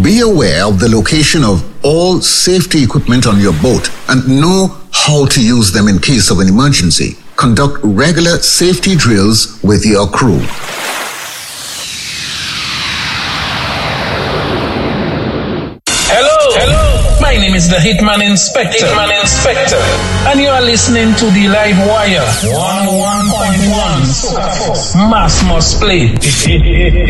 Be aware of the location of all safety equipment on your boat and know how to use them in case of an emergency. Conduct regular safety drills with your crew. Hello. My name is the Hitman Inspector. And you are listening to the Live Wire 101.1 Mass Must Play.